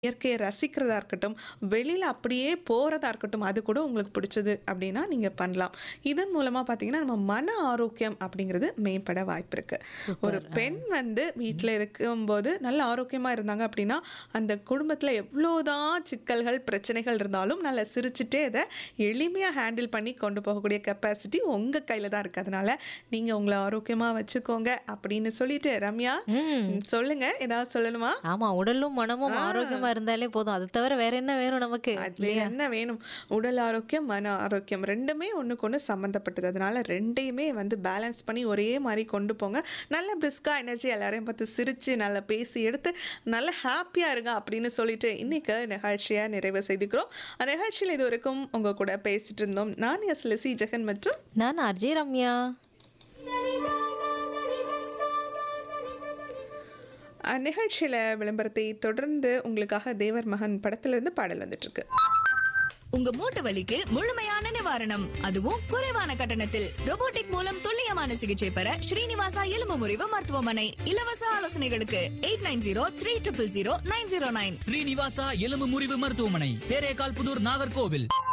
இயற்கையை ரசிக்கிறதா இருக்கட்டும், வெளியில அப்படியே போறதா இருக்கட்டும், அது கூட உங்களுக்கு பிடிச்சது அப்படின்னா நீங்க பண்ணலாம். இதன் மூலமா பார்த்தீங்கன்னா, நம்ம மன ஆரோக்கியம் அப்படிங்கிறது மேம்பட வாய்ப்பு இருக்கு. ஒரு சூப்பர். பெண் வந்து ம். வீட்ல இருக்கும்போது நல்ல ஆரோக்கியமா இருந்தாங்க அப்படின்னா, அந்த குடும்பத்தில எவ்வளோதான் சிக்கல்கள், பிரச்சனைகள் இருந்தாலும் நல்லா சிரிச்சுட்டே அத எளிமையா ஹேண்டில் பண்ணி கொண்டு போகக்கூடிய கெப்பாசிட்டி உங்க கையில தான் இருக்கு. அதனால நீங்க உங்கள ஆரோக்கியமா வச்சுக்கோங்க அப்படின்னு சொல்லிட்டு, ரம்யா ம். சொல்லுங்க. ஏதாவது சொல்லணுமா? ஆமா. உடலும், மனமும் ஆ. ஆரோக்கியமா இருந்தாலே போதும். அது தவிர வேற என்ன வேணும் நமக்கு? அது வேற இல்லையா? என்ன வேணும்? உடல் ஆரோக்கியம், மன ஆரோக்கியம் 2மே ஒண்ணுக்கு ஒண்ணு சம்மந்தப்பட்டது. அதனால 2யுமே வந்து பேலன்ஸ் பண்ணி ஒரே மாரி கொண்டு போங்க. நல்ல பிரிஸ்கா எனர்ஜி எல்லாரையும் பார்த்து சிரிச்சு, நல்லா பேசி எடுத்து, நல்ல ஹேப்பியா இருங்க அப்படின்னு சொல்லிட்டு, இன்னைக்கு நிகழ்ச்சிய நிறைவு செய்துக்கிறோம். நிகழ்ச்சியில இதுவரைக்கும் உங்க கூட பேசிட்டு இருந்தோம். நான் எஸ் லெசி ஜெகன் மற்றும் நான் அஜய் ரம்யா. நிகழ்ச்சியில விளம்பரத்தை தொடர்ந்து உங்களுக்காக தேவர் மகன் படத்திலிருந்து பாடல் வந்துட்டு இருக்கு. உங்க மூட்டு வலிக்கு முழுமையான நிவாரணம், அதுவும் குறைவான கட்டணத்தில். robotic மூலம் துல்லியமான சிகிச்சை பெற ஸ்ரீனிவாசா எலும்பு முறிவு மருத்துவமனை. இலவச ஆலோசனைகளுக்கு 8903000909. ஸ்ரீனிவாசா எலும்பு முறிவு மருத்துவமனை, தேரேகால் புதூர், நாகர்கோவில்.